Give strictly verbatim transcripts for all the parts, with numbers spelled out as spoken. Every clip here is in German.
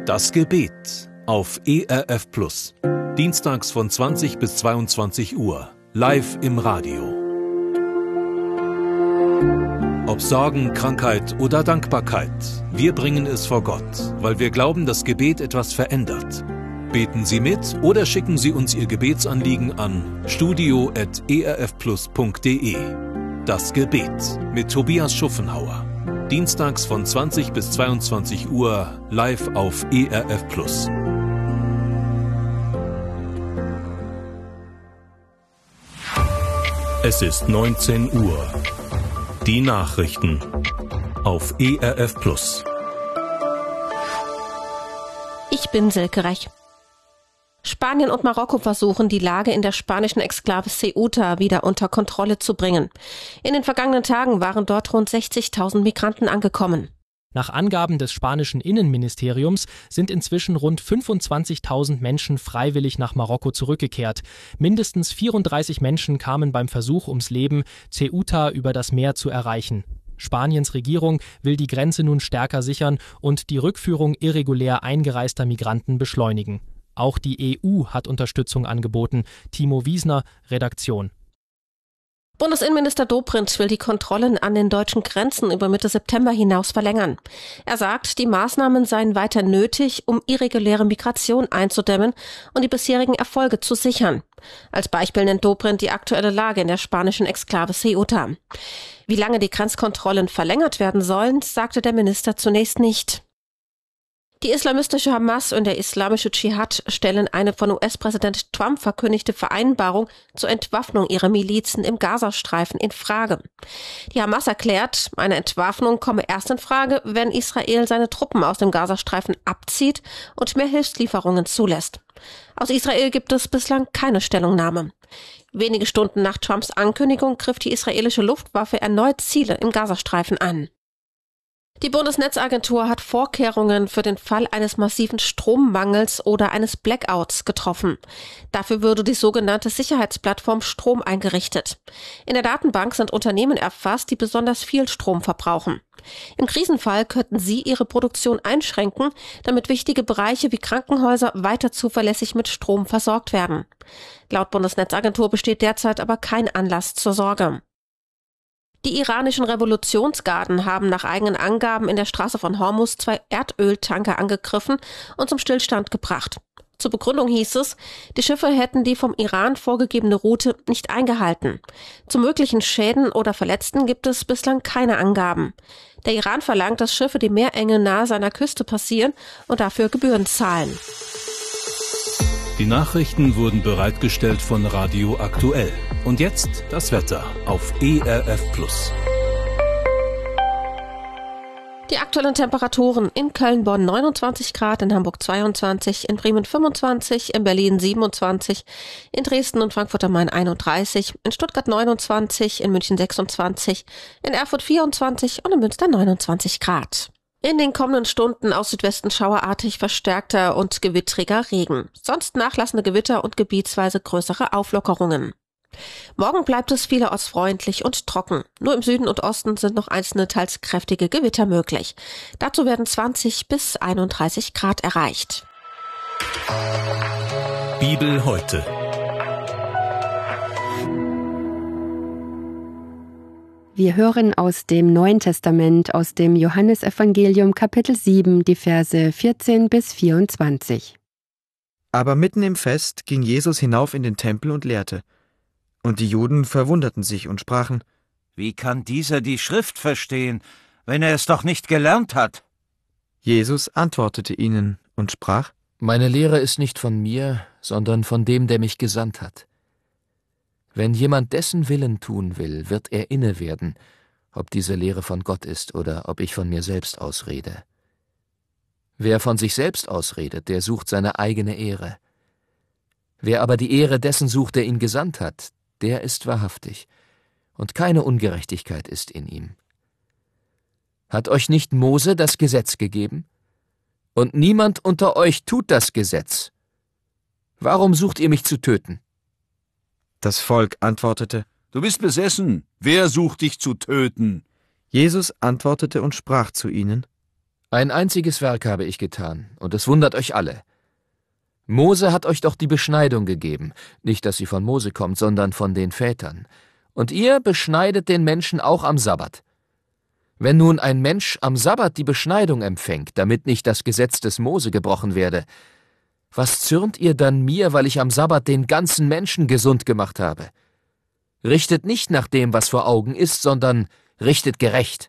Das Gebet auf E R F Plus. Dienstags von zwanzig bis zweiundzwanzig Uhr. Live im Radio. Ob Sorgen, Krankheit oder Dankbarkeit, wir bringen es vor Gott, weil wir glauben, dass Gebet etwas verändert. Beten Sie mit oder schicken Sie uns Ihr Gebetsanliegen an studio at e r f plus punkt d e. Das Gebet mit Tobias Schuffenhauer. Dienstags von zwanzig bis zweiundzwanzig Uhr live auf E R F Plus. Es ist neunzehn Uhr. Die Nachrichten auf E R F Plus. Ich bin Silke Rech. Spanien und Marokko versuchen, die Lage in der spanischen Exklave Ceuta wieder unter Kontrolle zu bringen. In den vergangenen Tagen waren dort rund sechzigtausend Migranten angekommen. Nach Angaben des spanischen Innenministeriums sind inzwischen rund fünfundzwanzigtausend Menschen freiwillig nach Marokko zurückgekehrt. Mindestens vierunddreißig Menschen kamen beim Versuch ums Leben, Ceuta über das Meer zu erreichen. Spaniens Regierung will die Grenze nun stärker sichern und die Rückführung irregulär eingereister Migranten beschleunigen. Auch die E U hat Unterstützung angeboten. Timo Wiesner, Redaktion. Bundesinnenminister Dobrindt will die Kontrollen an den deutschen Grenzen über Mitte September hinaus verlängern. Er sagt, die Maßnahmen seien weiter nötig, um irreguläre Migration einzudämmen und die bisherigen Erfolge zu sichern. Als Beispiel nennt Dobrindt die aktuelle Lage in der spanischen Exklave Ceuta. Wie lange die Grenzkontrollen verlängert werden sollen, sagte der Minister zunächst nicht. Die islamistische Hamas und der islamische Dschihad stellen eine von U S-Präsident Trump verkündigte Vereinbarung zur Entwaffnung ihrer Milizen im Gazastreifen in Frage. Die Hamas erklärt, eine Entwaffnung komme erst in Frage, wenn Israel seine Truppen aus dem Gazastreifen abzieht und mehr Hilfslieferungen zulässt. Aus Israel gibt es bislang keine Stellungnahme. Wenige Stunden nach Trumps Ankündigung griff die israelische Luftwaffe erneut Ziele im Gazastreifen an. Die Bundesnetzagentur hat Vorkehrungen für den Fall eines massiven Strommangels oder eines Blackouts getroffen. Dafür würde die sogenannte Sicherheitsplattform Strom eingerichtet. In der Datenbank sind Unternehmen erfasst, die besonders viel Strom verbrauchen. Im Krisenfall könnten sie ihre Produktion einschränken, damit wichtige Bereiche wie Krankenhäuser weiter zuverlässig mit Strom versorgt werden. Laut Bundesnetzagentur besteht derzeit aber kein Anlass zur Sorge. Die iranischen Revolutionsgarden haben nach eigenen Angaben in der Straße von Hormuz zwei Erdöltanker angegriffen und zum Stillstand gebracht. Zur Begründung hieß es, die Schiffe hätten die vom Iran vorgegebene Route nicht eingehalten. Zu möglichen Schäden oder Verletzten gibt es bislang keine Angaben. Der Iran verlangt, dass Schiffe die Meerenge nahe seiner Küste passieren und dafür Gebühren zahlen. Die Nachrichten wurden bereitgestellt von Radio Aktuell. Und jetzt das Wetter auf E R F Plus. Die aktuellen Temperaturen: in Köln-Bonn neunundzwanzig Grad, in Hamburg zweiundzwanzig, in Bremen fünfundzwanzig, in Berlin siebenundzwanzig, in Dresden und Frankfurt am Main einunddreißig, in Stuttgart neunundzwanzig, in München sechsundzwanzig, in Erfurt vierundzwanzig und in Münster neunundzwanzig Grad. In den kommenden Stunden aus Südwesten schauerartig verstärkter und gewittriger Regen. Sonst nachlassende Gewitter und gebietsweise größere Auflockerungen. Morgen bleibt es vielerorts freundlich und trocken. Nur im Süden und Osten sind noch einzelne teils kräftige Gewitter möglich. Dazu werden zwanzig bis einunddreißig Grad erreicht. Bibel heute. Wir hören aus dem Neuen Testament, aus dem Johannesevangelium Kapitel sieben, die Verse vierzehn bis vierundzwanzig. Aber mitten im Fest ging Jesus hinauf in den Tempel und lehrte. Und die Juden verwunderten sich und sprachen: Wie kann dieser die Schrift verstehen, wenn er es doch nicht gelernt hat? Jesus antwortete ihnen und sprach: Meine Lehre ist nicht von mir, sondern von dem, der mich gesandt hat. Wenn jemand dessen Willen tun will, wird er inne werden, ob diese Lehre von Gott ist oder ob ich von mir selbst ausrede. Wer von sich selbst ausredet, der sucht seine eigene Ehre. Wer aber die Ehre dessen sucht, der ihn gesandt hat, der ist wahrhaftig, und keine Ungerechtigkeit ist in ihm. Hat euch nicht Mose das Gesetz gegeben? Und niemand unter euch tut das Gesetz. Warum sucht ihr mich zu töten? Das Volk antwortete: Du bist besessen. Wer sucht dich zu töten? Jesus antwortete und sprach zu ihnen: Ein einziges Werk habe ich getan, und es wundert euch alle. Mose hat euch doch die Beschneidung gegeben, nicht, dass sie von Mose kommt, sondern von den Vätern. Und ihr beschneidet den Menschen auch am Sabbat. Wenn nun ein Mensch am Sabbat die Beschneidung empfängt, damit nicht das Gesetz des Mose gebrochen werde, was zürnt ihr dann mir, weil ich am Sabbat den ganzen Menschen gesund gemacht habe? Richtet nicht nach dem, was vor Augen ist, sondern richtet gerecht.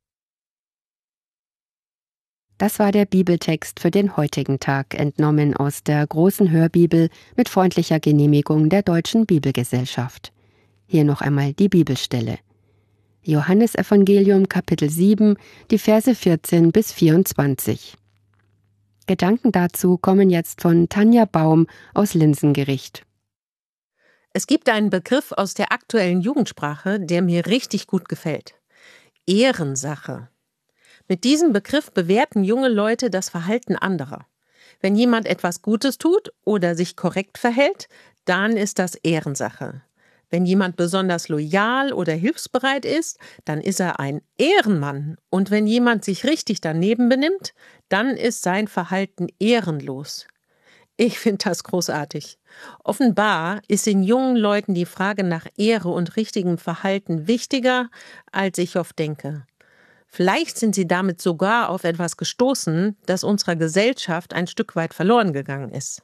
Das war der Bibeltext für den heutigen Tag, entnommen aus der großen Hörbibel mit freundlicher Genehmigung der Deutschen Bibelgesellschaft. Hier noch einmal die Bibelstelle. Johannesevangelium Kapitel sieben, die Verse vierzehn bis vierundzwanzig. Gedanken dazu kommen jetzt von Tanja Baum aus Linsengericht. Es gibt einen Begriff aus der aktuellen Jugendsprache, der mir richtig gut gefällt. Ehrensache. Mit diesem Begriff bewerten junge Leute das Verhalten anderer. Wenn jemand etwas Gutes tut oder sich korrekt verhält, dann ist das Ehrensache. Wenn jemand besonders loyal oder hilfsbereit ist, dann ist er ein Ehrenmann. Und wenn jemand sich richtig daneben benimmt, dann ist sein Verhalten ehrenlos. Ich finde das großartig. Offenbar ist den jungen Leuten die Frage nach Ehre und richtigem Verhalten wichtiger, als ich oft denke. Vielleicht sind sie damit sogar auf etwas gestoßen, das unserer Gesellschaft ein Stück weit verloren gegangen ist.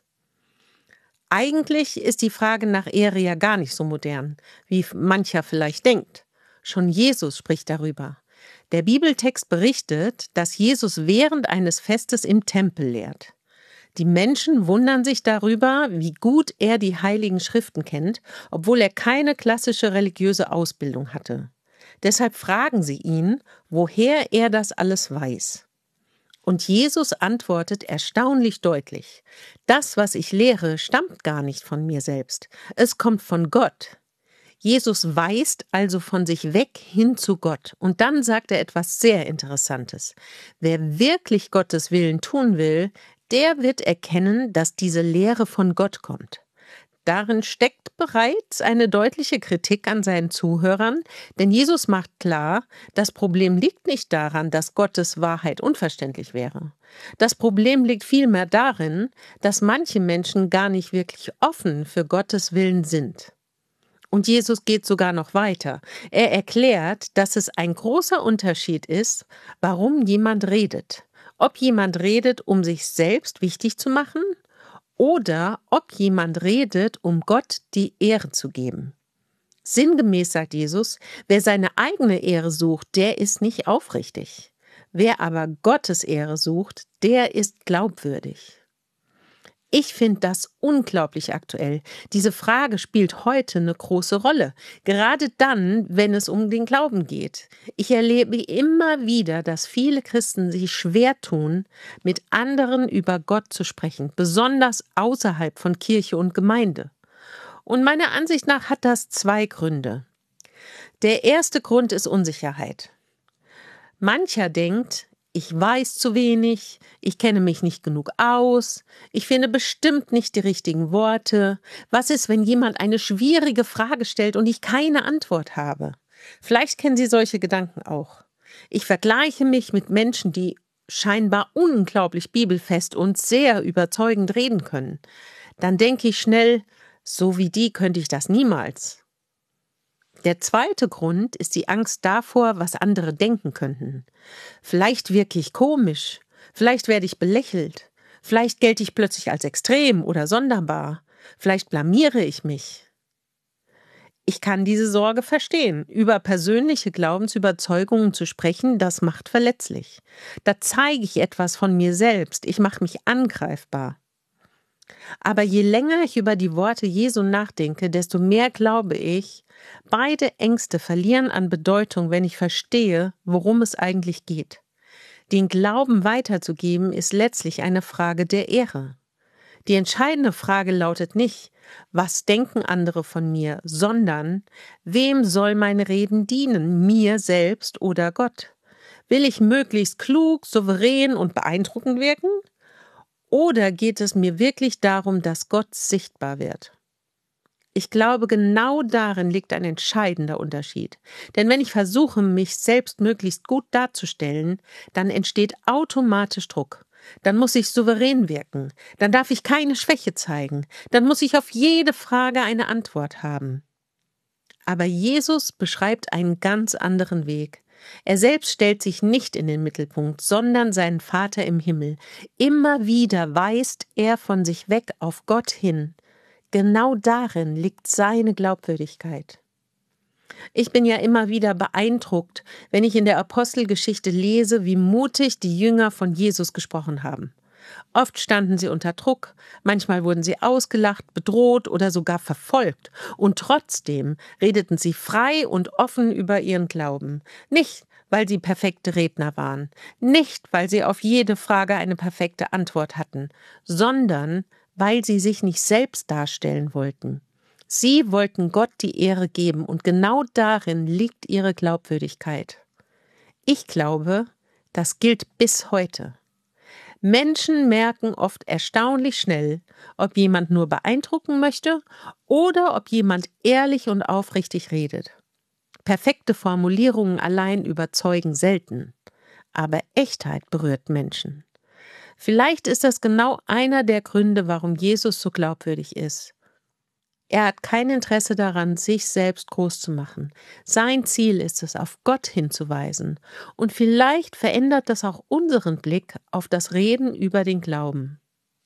Eigentlich ist die Frage nach Ehre ja gar nicht so modern, wie mancher vielleicht denkt. Schon Jesus spricht darüber. Der Bibeltext berichtet, dass Jesus während eines Festes im Tempel lehrt. Die Menschen wundern sich darüber, wie gut er die Heiligen Schriften kennt, obwohl er keine klassische religiöse Ausbildung hatte. Deshalb fragen sie ihn, woher er das alles weiß. Und Jesus antwortet erstaunlich deutlich: Das, was ich lehre, stammt gar nicht von mir selbst. Es kommt von Gott. Jesus weist also von sich weg hin zu Gott. Und dann sagt er etwas sehr Interessantes. Wer wirklich Gottes Willen tun will, der wird erkennen, dass diese Lehre von Gott kommt. Darin steckt bereits eine deutliche Kritik an seinen Zuhörern, denn Jesus macht klar, das Problem liegt nicht daran, dass Gottes Wahrheit unverständlich wäre. Das Problem liegt vielmehr darin, dass manche Menschen gar nicht wirklich offen für Gottes Willen sind. Und Jesus geht sogar noch weiter. Er erklärt, dass es ein großer Unterschied ist, warum jemand redet. Ob jemand redet, um sich selbst wichtig zu machen, oder ob jemand redet, um Gott die Ehre zu geben. Sinngemäß sagt Jesus, wer seine eigene Ehre sucht, der ist nicht aufrichtig. Wer aber Gottes Ehre sucht, der ist glaubwürdig. Ich finde das unglaublich aktuell. Diese Frage spielt heute eine große Rolle, gerade dann, wenn es um den Glauben geht. Ich erlebe immer wieder, dass viele Christen sich schwer tun, mit anderen über Gott zu sprechen, besonders außerhalb von Kirche und Gemeinde. Und meiner Ansicht nach hat das zwei Gründe. Der erste Grund ist Unsicherheit. Mancher denkt, ich weiß zu wenig, ich kenne mich nicht genug aus, ich finde bestimmt nicht die richtigen Worte. Was ist, wenn jemand eine schwierige Frage stellt und ich keine Antwort habe? Vielleicht kennen Sie solche Gedanken auch. Ich vergleiche mich mit Menschen, die scheinbar unglaublich bibelfest und sehr überzeugend reden können. Dann denke ich schnell, so wie die könnte ich das niemals. Der zweite Grund ist die Angst davor, was andere denken könnten. Vielleicht wirklich komisch, vielleicht werde ich belächelt, vielleicht gelte ich plötzlich als extrem oder sonderbar, vielleicht blamiere ich mich. Ich kann diese Sorge verstehen. Über persönliche Glaubensüberzeugungen zu sprechen, das macht verletzlich. Da zeige ich etwas von mir selbst, ich mache mich angreifbar. Aber je länger ich über die Worte Jesu nachdenke, desto mehr glaube ich, beide Ängste verlieren an Bedeutung, wenn ich verstehe, worum es eigentlich geht. Den Glauben weiterzugeben ist letztlich eine Frage der Ehre. Die entscheidende Frage lautet nicht, was denken andere von mir, sondern wem soll meine Reden dienen, mir selbst oder Gott? Will ich möglichst klug, souverän und beeindruckend wirken? Oder geht es mir wirklich darum, dass Gott sichtbar wird? Ich glaube, genau darin liegt ein entscheidender Unterschied. Denn wenn ich versuche, mich selbst möglichst gut darzustellen, dann entsteht automatisch Druck. Dann muss ich souverän wirken. Dann darf ich keine Schwäche zeigen. Dann muss ich auf jede Frage eine Antwort haben. Aber Jesus beschreibt einen ganz anderen Weg. Er selbst stellt sich nicht in den Mittelpunkt, sondern seinen Vater im Himmel. Immer wieder weist er von sich weg auf Gott hin. Genau darin liegt seine Glaubwürdigkeit. Ich bin ja immer wieder beeindruckt, wenn ich in der Apostelgeschichte lese, wie mutig die Jünger von Jesus gesprochen haben. Oft standen sie unter Druck, manchmal wurden sie ausgelacht, bedroht oder sogar verfolgt. Und trotzdem redeten sie frei und offen über ihren Glauben. Nicht, weil sie perfekte Redner waren, nicht, weil sie auf jede Frage eine perfekte Antwort hatten, sondern weil sie sich nicht selbst darstellen wollten. Sie wollten Gott die Ehre geben und genau darin liegt ihre Glaubwürdigkeit. Ich glaube, das gilt bis heute. Menschen merken oft erstaunlich schnell, ob jemand nur beeindrucken möchte oder ob jemand ehrlich und aufrichtig redet. Perfekte Formulierungen allein überzeugen selten, aber Echtheit berührt Menschen. Vielleicht ist das genau einer der Gründe, warum Jesus so glaubwürdig ist. Er hat kein Interesse daran, sich selbst groß zu machen. Sein Ziel ist es, auf Gott hinzuweisen. Und vielleicht verändert das auch unseren Blick auf das Reden über den Glauben.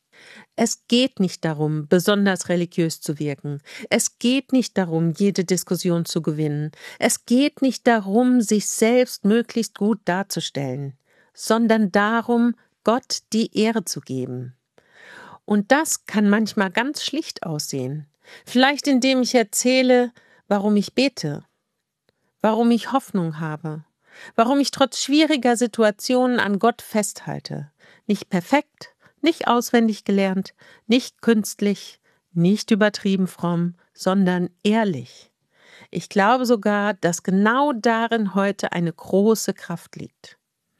Es geht nicht darum, besonders religiös zu wirken. Es geht nicht darum, jede Diskussion zu gewinnen. Es geht nicht darum, sich selbst möglichst gut darzustellen, sondern darum, Gott die Ehre zu geben. Und das kann manchmal ganz schlicht aussehen. Vielleicht indem ich erzähle, warum ich bete, warum ich Hoffnung habe, warum ich trotz schwieriger Situationen an Gott festhalte. Nicht perfekt, nicht auswendig gelernt, nicht künstlich, nicht übertrieben fromm, sondern ehrlich. Ich glaube sogar, dass genau darin heute eine große Kraft liegt.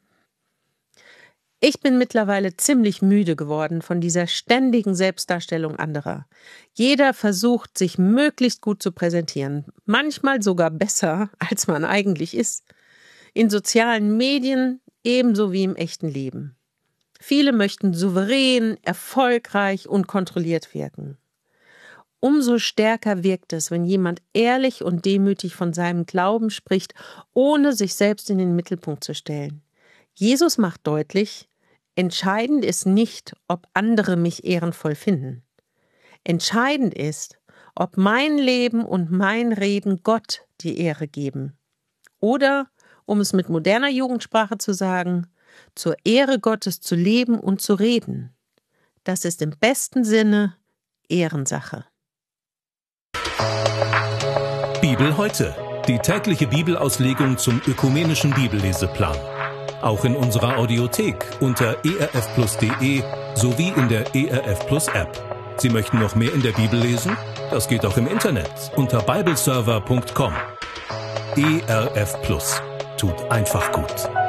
Ich bin mittlerweile ziemlich müde geworden von dieser ständigen Selbstdarstellung anderer. Jeder versucht, sich möglichst gut zu präsentieren, manchmal sogar besser, als man eigentlich ist. In sozialen Medien ebenso wie im echten Leben. Viele möchten souverän, erfolgreich und kontrolliert wirken. Umso stärker wirkt es, wenn jemand ehrlich und demütig von seinem Glauben spricht, ohne sich selbst in den Mittelpunkt zu stellen. Jesus macht deutlich, entscheidend ist nicht, ob andere mich ehrenvoll finden. Entscheidend ist, ob mein Leben und mein Reden Gott die Ehre geben. Oder, um es mit moderner Jugendsprache zu sagen, zur Ehre Gottes zu leben und zu reden. Das ist im besten Sinne Ehrensache. Bibel heute. Die tägliche Bibelauslegung zum ökumenischen Bibelleseplan. Auch in unserer Audiothek unter e r f plus punkt d e sowie in der E R F Plus App. Sie möchten noch mehr in der Bibel lesen? Das geht auch im Internet unter bibleserver punkt com. E R F Plus tut einfach gut.